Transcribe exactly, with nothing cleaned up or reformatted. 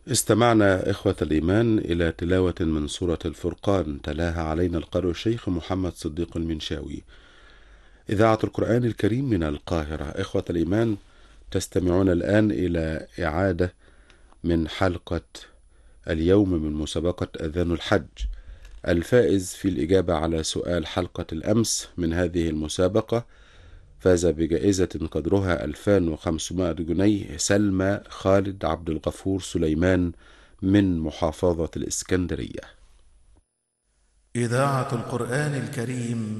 استمعنا إخوة الإيمان إلى تلاوة من سورة الفرقان تلاها علينا القارئ الشيخ محمد صديق المنشاوي. إذاعة القرآن الكريم من القاهرة. إخوة الإيمان، تستمعون الآن إلى إعادة من حلقة اليوم من مسابقة أذان الحج. الفائز في الإجابة على سؤال حلقة الأمس من هذه المسابقة فاز بجائزة قدرها ألفين وخمسمائة جنيه سلمى خالد عبد الغفور سليمان من محافظة الإسكندرية. إذاعة القرآن الكريم